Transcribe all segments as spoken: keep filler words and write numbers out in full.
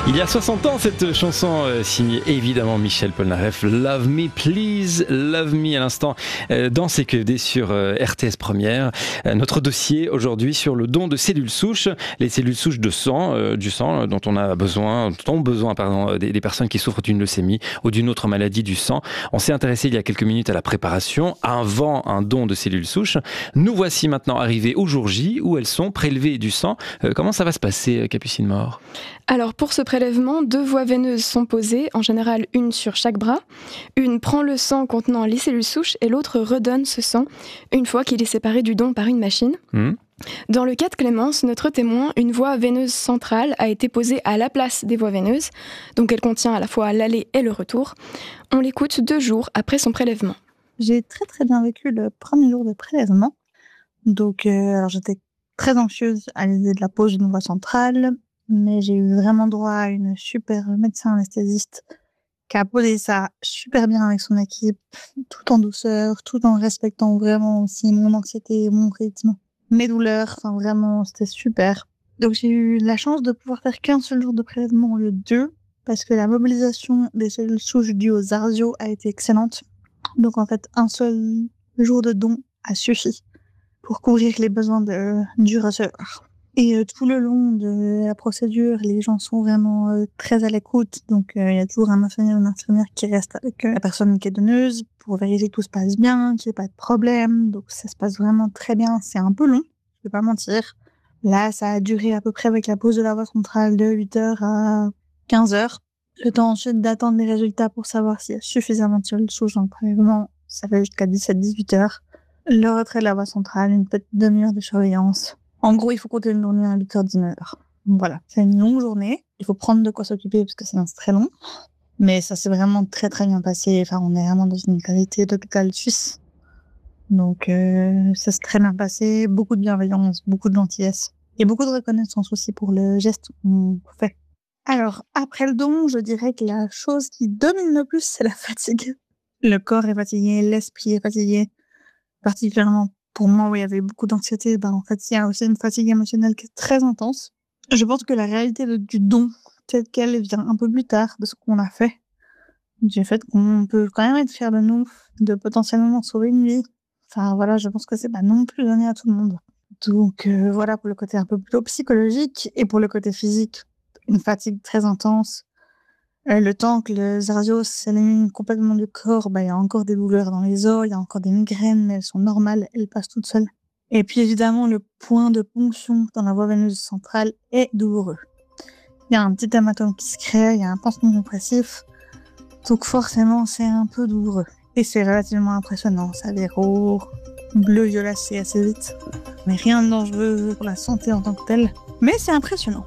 Il y a soixante ans, cette chanson euh, signée évidemment Michel Polnareff, Love Me Please, Love Me à l'instant euh, dans C Q F D sur euh, R T S Première. Euh, notre dossier aujourd'hui sur le don de cellules souches, les cellules souches de sang, euh, du sang euh, dont on a besoin, dont ont besoin pardon, des, des personnes qui souffrent d'une leucémie ou d'une autre maladie du sang. On s'est intéressé il y a quelques minutes à la préparation, avant un don de cellules souches. Nous voici maintenant arrivés au jour J où elles sont prélevées du sang. Euh, comment ça va se passer, Capucine Mort ? Alors pour ce prélèvement, deux voies veineuses sont posées, en général une sur chaque bras. Une prend le sang contenant les cellules souches et l'autre redonne ce sang une fois qu'il est séparé du don par une machine. Mmh. Dans le cas de Clémence, notre témoin, une voie veineuse centrale a été posée à la place des voies veineuses, donc elle contient à la fois l'aller et le retour. On l'écoute deux jours après son prélèvement. J'ai très très bien vécu le premier jour de prélèvement. Donc euh, alors j'étais très anxieuse à l'idée de la pose d'une voie centrale, mais j'ai eu vraiment droit à une super médecin anesthésiste qui a posé ça super bien avec son équipe, tout en douceur, tout en respectant vraiment aussi mon anxiété, mon rythme, mes douleurs, enfin vraiment, c'était super. Donc j'ai eu la chance de pouvoir faire qu'un seul jour de prélèvement au lieu de deux, parce que la mobilisation des cellules souches dues aux arsios a été excellente. Donc en fait, un seul jour de don a suffi pour couvrir les besoins de, du receveur. Et euh, tout le long de la procédure, les gens sont vraiment euh, très à l'écoute. Donc, il euh, y a toujours un infirmier ou une infirmière qui reste avec euh, la personne qui est donneuse pour vérifier que tout se passe bien, qu'il n'y ait pas de problème. Donc, ça se passe vraiment très bien. C'est un peu long, je vais pas mentir. Là, ça a duré à peu près avec la pose de la voie centrale de huit heures à quinze heures. Le temps ensuite d'attendre les résultats pour savoir s'il y a suffisamment de cellules souches dans le prélèvement, ça fait jusqu'à dix-sept à dix-huit heures. Le retrait de la voie centrale, une petite demi-heure de surveillance. En gros, il faut compter une journée à huit heures dix-neuf heures. Voilà, c'est une longue journée. Il faut prendre de quoi s'occuper parce que c'est très long. Mais ça s'est vraiment très très bien passé. Enfin, on est vraiment dans une qualité d'hôpital suisse. Donc, euh, ça s'est très bien passé. Beaucoup de bienveillance, beaucoup de gentillesse. Et beaucoup de reconnaissance aussi pour le geste qu'on fait. Alors, après le don, je dirais que la chose qui domine le plus, c'est la fatigue. Le corps est fatigué, l'esprit est fatigué. Particulièrement pour moi, où il y avait beaucoup d'anxiété, ben, en fait, il y a aussi une fatigue émotionnelle qui est très intense. Je pense que la réalité de, du don, telle qu'elle, vient un peu plus tard de ce qu'on a fait. Du fait qu'on peut quand même être fier de nous, de potentiellement sauver une vie. Enfin, voilà, je pense que c'est pas non plus donné à tout le monde. Donc, euh, voilà pour le côté un peu plutôt psychologique et pour le côté physique, une fatigue très intense. Euh, le temps que les arsios s'éliminent complètement du corps, bah, il y a encore des douleurs dans les os, il y a encore des migraines, mais elles sont normales, elles passent toutes seules. Et puis évidemment, le point de ponction dans la voie veineuse centrale est douloureux. Il y a un petit hématome qui se crée, il y a un pansement compressif, donc forcément, c'est un peu douloureux. Et c'est relativement impressionnant, ça verrouille, bleu-violacé assez vite, mais rien de dangereux pour la santé en tant que telle. Mais c'est impressionnant.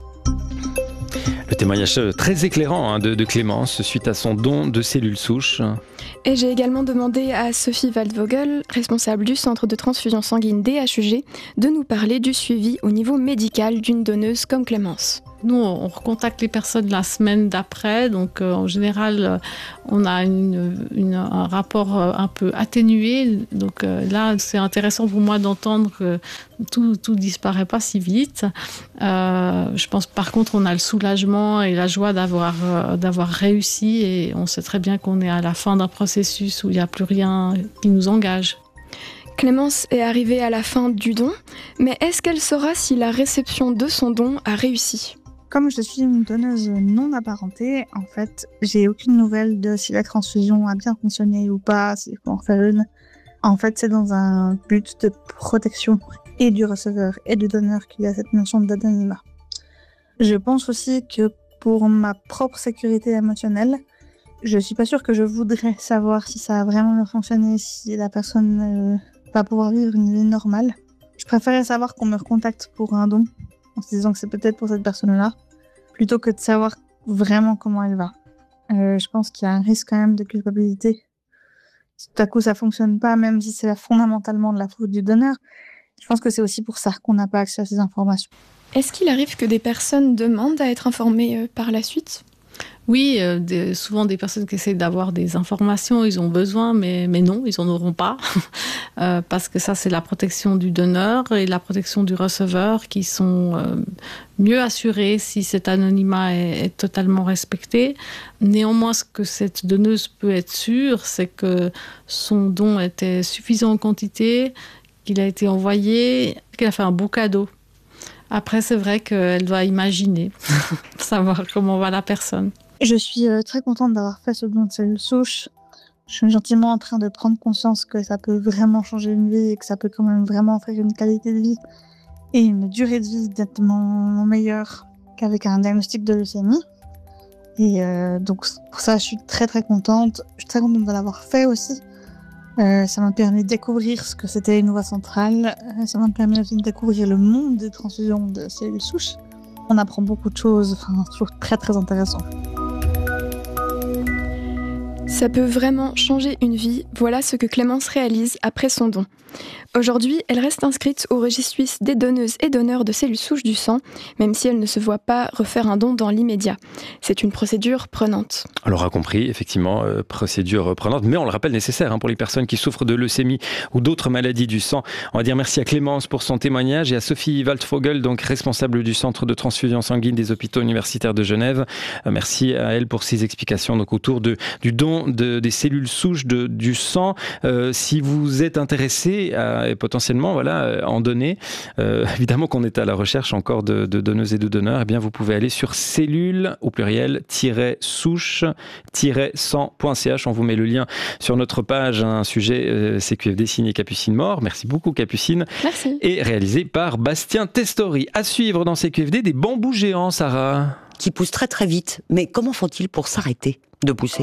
Le témoignage très éclairant hein, de, de Clémence suite à son don de cellules souches. Et j'ai également demandé à Sophie Waldvogel, responsable du centre de transfusion sanguine D H U G, de nous parler du suivi au niveau médical d'une donneuse comme Clémence. Nous, on recontacte les personnes la semaine d'après, donc euh, en général, euh, on a une, une, un rapport euh, un peu atténué. Donc euh, là, c'est intéressant pour moi d'entendre que tout tout disparaît pas si vite. Euh, je pense par contre, on a le soulagement et la joie d'avoir euh, d'avoir réussi, et on sait très bien qu'on est à la fin d'un processus où il n'y a plus rien qui nous engage. Clémence est arrivée à la fin du don, mais est-ce qu'elle saura si la réception de son don a réussi ? Comme je suis une donneuse non apparentée, en fait, j'ai aucune nouvelle de si la transfusion a bien fonctionné ou pas, s'il faut en faire une. En fait, c'est dans un but de protection et du receveur et du donneur qu'il y a cette notion d'anonymat. Je pense aussi que pour ma propre sécurité émotionnelle, je suis pas sûre que je voudrais savoir si ça a vraiment bien fonctionné, si la personne euh, va pouvoir vivre une vie normale. Je préférerais savoir qu'on me recontacte pour un don, en se disant que c'est peut-être pour cette personne-là, plutôt que de savoir vraiment comment elle va. Euh, je pense qu'il y a un risque quand même de culpabilité. Si tout à coup ça fonctionne pas, même si c'est fondamentalement de la faute du donneur, je pense que c'est aussi pour ça qu'on n'a pas accès à ces informations. Est-ce qu'il arrive que des personnes demandent à être informées euh, par la suite ? Oui, euh, des, souvent des personnes qui essaient d'avoir des informations, ils ont besoin, mais, mais non, ils n'en auront pas. euh, parce que ça, c'est la protection du donneur et la protection du receveur qui sont euh, mieux assurées si cet anonymat est, est totalement respecté. Néanmoins, ce que cette donneuse peut être sûre, c'est que son don était suffisant en quantité, qu'il a été envoyé, qu'il a fait un beau cadeau. Après, c'est vrai qu'elle doit imaginer, savoir comment va la personne. Je suis euh, très contente d'avoir fait ce don de cellules souches. Je suis gentiment en train de prendre conscience que ça peut vraiment changer une vie et que ça peut quand même vraiment offrir une qualité de vie et une durée de vie nettement meilleure qu'avec un diagnostic de leucémie. Et euh, donc pour ça, je suis très très contente. Je suis très contente de l'avoir fait aussi. Euh, ça m'a permis de découvrir ce que c'était une voie centrale. Euh, ça m'a permis aussi de découvrir le monde des transfusions de cellules souches. On apprend beaucoup de choses. Enfin, c'est toujours très très intéressant. Ça peut vraiment changer une vie, voilà ce que Clémence réalise après son don. Aujourd'hui, elle reste inscrite au registre suisse des donneuses et donneurs de cellules souches du sang, même si elle ne se voit pas refaire un don dans l'immédiat. C'est une procédure prenante. On l'aura compris, effectivement, euh, procédure prenante, mais on le rappelle nécessaire hein, pour les personnes qui souffrent de leucémie ou d'autres maladies du sang. On va dire merci à Clémence pour son témoignage et à Sophie Waldvogel, donc responsable du centre de transfusion sanguine des hôpitaux universitaires de Genève. Euh, merci à elle pour ses explications donc, autour de, du don de, des cellules souches de, du sang. Euh, si vous êtes intéressé à et potentiellement voilà, en donner, euh, évidemment qu'on est à la recherche encore de, de donneuses et de donneurs, eh bien vous pouvez aller sur cellules au pluriel souche sang point c h. On vous met le lien sur notre page, un sujet euh, C Q F D signé Capucine Mort. Merci beaucoup Capucine. Merci. Et réalisé par Bastien Testori. À suivre dans C Q F D des bambous géants, Sarah. Qui poussent très très vite. Mais comment font-ils pour s'arrêter de pousser ?